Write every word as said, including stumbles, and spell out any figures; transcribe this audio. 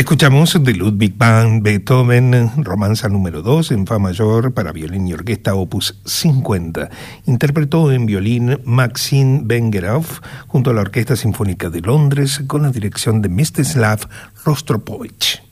Escuchamos de Ludwig van Beethoven, Romanza número dos en fa mayor para violín y orquesta, opus cincuenta. Interpretó en violín Maxim Vengerov junto a la Orquesta Sinfónica de Londres con la dirección de Mstislav Rostropovich.